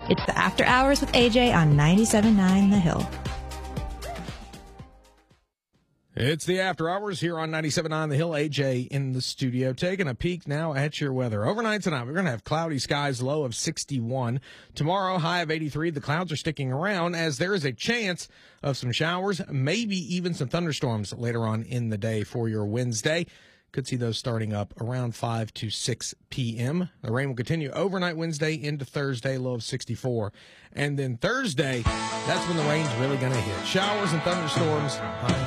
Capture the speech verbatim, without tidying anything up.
It's the After Hours with A J on ninety-seven point nine The Hill. It's the After Hours here on ninety-seven point nine The Hill. A J in the studio, taking a peek now at your weather. Overnight tonight, we're going to have cloudy skies, low of sixty-one. Tomorrow, high of eighty-three. The clouds are sticking around as there is a chance of some showers, maybe even some thunderstorms later on in the day for your Wednesday. Could see those starting up around five to six p.m. The rain will continue overnight Wednesday into Thursday, low of sixty-four. And then Thursday, that's when the rain's really going to hit. Showers and thunderstorms, high